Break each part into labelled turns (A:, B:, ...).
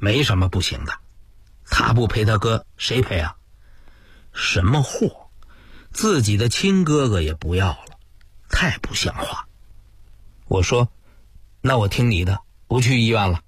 A: 没什么不行的。他不陪他哥，谁陪啊？什么货！自己的亲哥哥也不要了，太不像话。我说，那我听你的，不去医院了。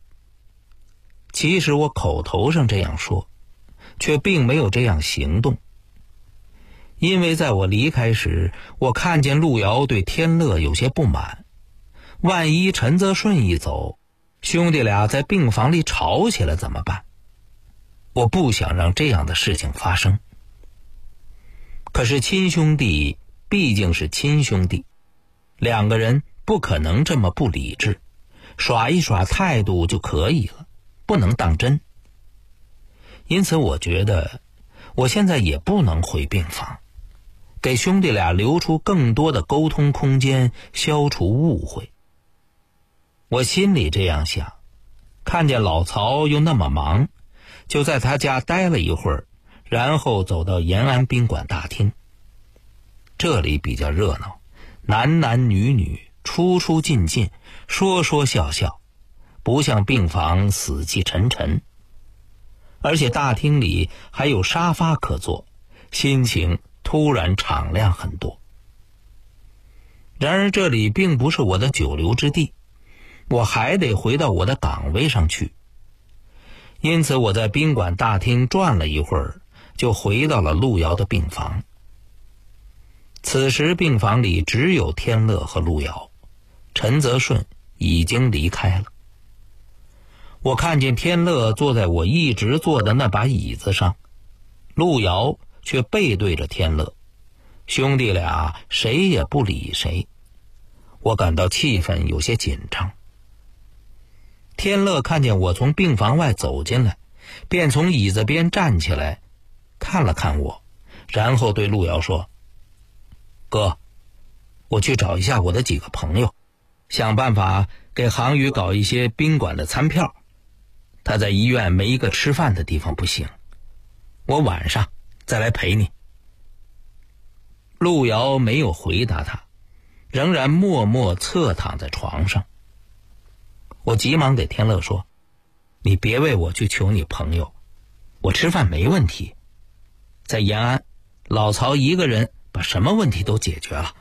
A: 其实我口头上这样说，却并没有这样行动。因为在我离开时，我看见路遥对天乐有些不满，万一陈泽顺一走，兄弟俩在病房里吵起来怎么办？我不想让这样的事情发生。可是亲兄弟毕竟是亲兄弟，两个人不可能这么不理智，耍一耍态度就可以了，不能当真。因此我觉得我现在也不能回病房，给兄弟俩留出更多的沟通空间，消除误会。我心里这样想，看见老曹又那么忙，就在他家待了一会儿，然后走到延安宾馆大厅。这里比较热闹，男男女女，出出进进，说说笑笑，不像病房死气沉沉。而且大厅里还有沙发可坐，心情突然敞亮很多。然而这里并不是我的久留之地，我还得回到我的岗位上去。因此我在宾馆大厅转了一会儿，就回到了路遥的病房。此时病房里只有天乐和路遥，陈泽顺已经离开了。我看见天乐坐在我一直坐的那把椅子上，路遥却背对着天乐，兄弟俩谁也不理谁。我感到气氛有些紧张。天乐看见我从病房外走进来，便从椅子边站起来，看了看我，然后对路遥说：哥，我去找一下我的几个朋友，想办法给航宇搞一些宾馆的餐票。他在医院没一个吃饭的地方不行，我晚上再来陪你。路遥没有回答他，仍然默默侧躺在床上。我急忙给天乐说：你别为我去求你朋友，我吃饭没问题。在延安，老曹一个人把什么问题都解决了。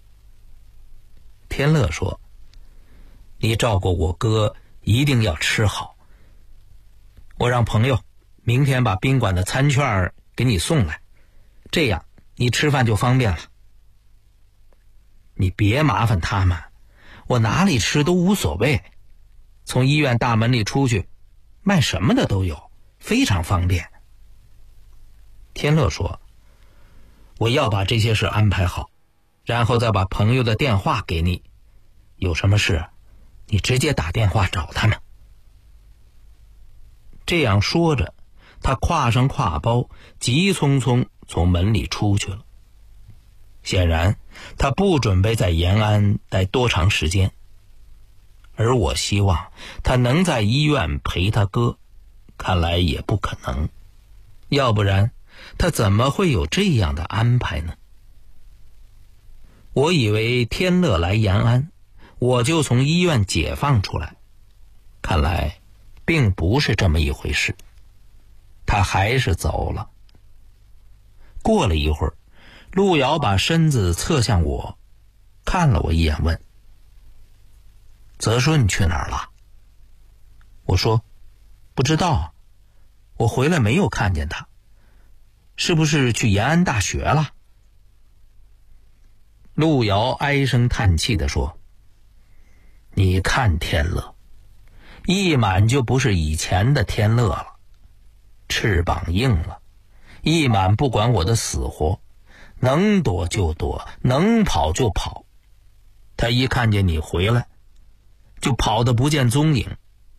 A: 天乐说：你照顾我哥一定要吃好，我让朋友明天把宾馆的餐券给你送来，这样你吃饭就方便了。你别麻烦他们，我哪里吃都无所谓，从医院大门里出去，卖什么的都有，非常方便。天乐说：我要把这些事安排好，然后再把朋友的电话给你，有什么事你直接打电话找他们。这样说着，他挎上挎包，急匆匆从门里出去了。显然他不准备在延安待多长时间，而我希望他能在医院陪他哥，看来也不可能，要不然他怎么会有这样的安排呢？我以为天乐来延安，我就从医院解放出来，看来并不是这么一回事，他还是走了。过了一会儿，路遥把身子侧向我，看了我一眼问：泽顺去哪儿了？我说：不知道，我回来没有看见他，是不是去延安大学了？路遥唉声叹气地说：你看天乐，一满就不是以前的天乐了，翅膀硬了，一满不管我的死活，能躲就躲，能跑就跑。他一看见你回来，就跑得不见踪影。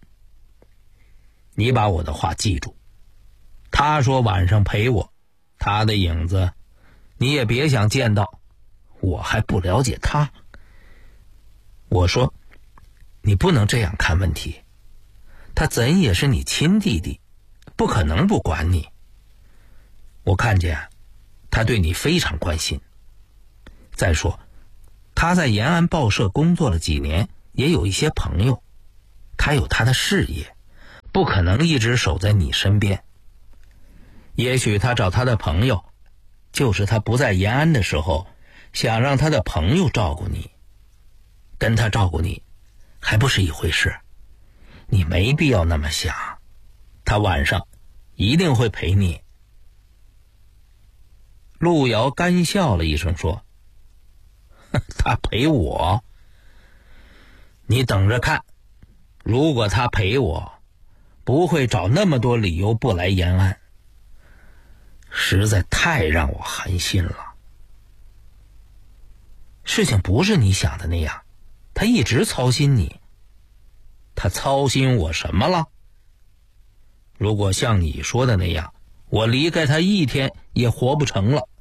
A: 你把我的话记住，他说晚上陪我，他的影子你也别想见到，我还不了解他。我说：你不能这样看问题，他怎也是你亲弟弟，不可能不管你。我看见他对你非常关心。再说他在延安报社工作了几年，也有一些朋友，他有他的事业， 不可能一直守在你身边。也许他找他的朋友，就是他不在延安的时候，想让他的朋友照顾你，跟他照顾你还不是一回事。你没必要那么想，他晚上一定会陪你。陆遥干笑了一声说，他陪我？你等着看，如果他陪我，不会找那么多理由不来延安，实在太让我寒心了。事情不是你想的那样，他一直操心你。他操心我什么了？如果像你说的那样，我离开他一天也活不成了。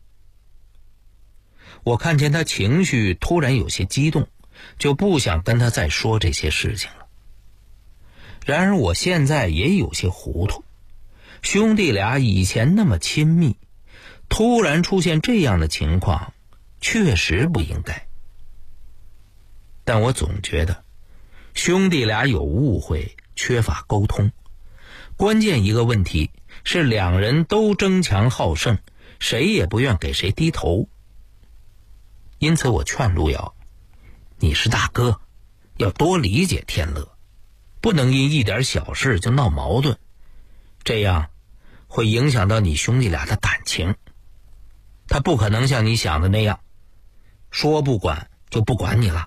A: 我看见他情绪突然有些激动，就不想跟他再说这些事情了。然而我现在也有些糊涂，兄弟俩以前那么亲密，突然出现这样的情况，确实不应该。但我总觉得兄弟俩有误会，缺乏沟通。关键一个问题是两人都争强好胜，谁也不愿给谁低头。因此我劝陆遥，你是大哥，要多理解天乐，不能因一点小事就闹矛盾，这样会影响到你兄弟俩的感情。他不可能像你想的那样，说不管就不管你了。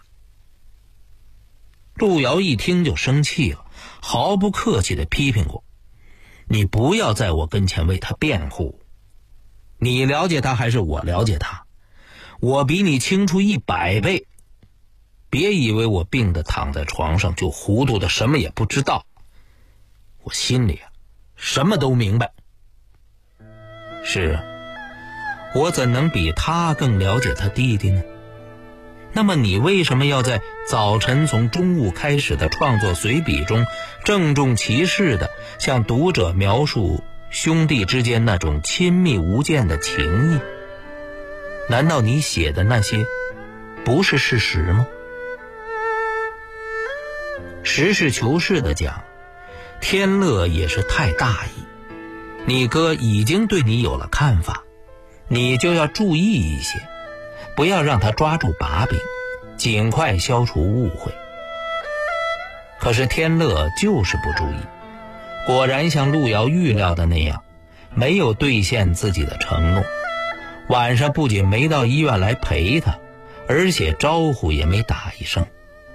A: 陆遥一听就生气了，毫不客气地批评过，你不要在我跟前为他辩护。你了解他还是我了解他？我比你清楚100倍。别以为我病得躺在床上就糊涂的什么也不知道，我心里什么都明白。是啊，我怎能比他更了解他弟弟呢？那么你为什么要在早晨从中午开始的创作随笔中郑重其事地向读者描述兄弟之间那种亲密无间的情谊？难道你写的那些不是事实吗？实事求是地讲，天乐也是太大意。你哥已经对你有了看法，你就要注意一些，不要让他抓住把柄，尽快消除误会。可是天乐就是不注意，果然像陆遥预料的那样，没有兑现自己的承诺。晚上不仅没到医院来陪他，而且招呼也没打一声。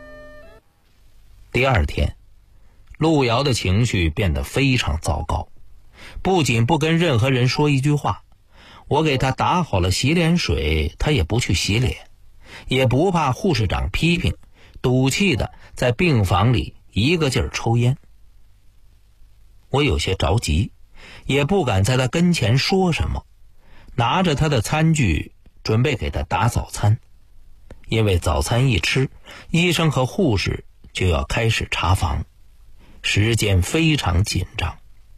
A: 第二天，陆遥的情绪变得非常糟糕，不仅不跟任何人说一句话，我给他打好了洗脸水，他也不去洗脸，也不怕护士长批评，赌气的在病房里一个劲儿抽烟。我有些着急，也不敢在他跟前说什么，拿着他的餐具准备给他打早餐。因为早餐一吃，医生和护士就要开始查房，时间非常紧张。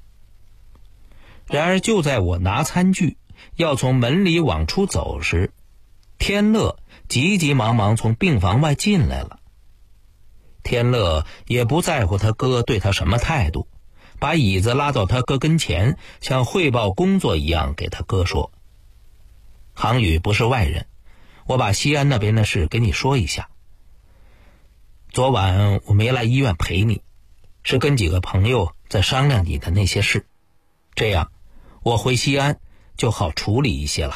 A: 然而就在我拿餐具要从门里往出走时，天乐急急忙忙从病房外进来了。天乐也不在乎他哥对他什么态度，把椅子拉到他哥跟前，像汇报工作一样给他哥说，航宇不是外人，我把西安那边的事跟你说一下。昨晚我没来医院陪你，是跟几个朋友在商量你的那些事，这样我回西安就好处理一些了。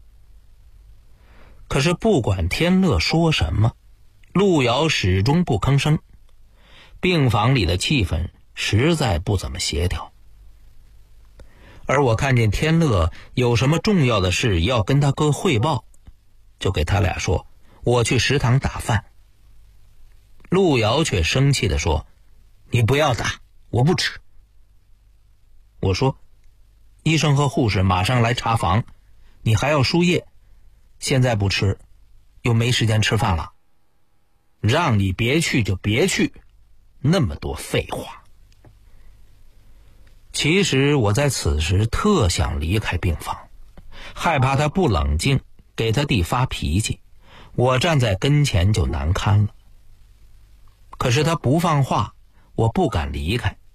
A: 可是不管天乐说什么，陆遥始终不吭声，病房里的气氛实在不怎么协调。而我看见天乐有什么重要的事要跟他哥汇报，就给他俩说我去食堂打饭。陆遥却生气地说，你不要打，我不吃。我说，医生和护士马上来查房，你还要输液，现在不吃又没时间吃饭了，让你别去就别去，那么多废话。其实我在此时特想离开病房，害怕他不冷静，给他弟发脾气，我站在跟前就难堪了。可是他不放话，我不敢离开，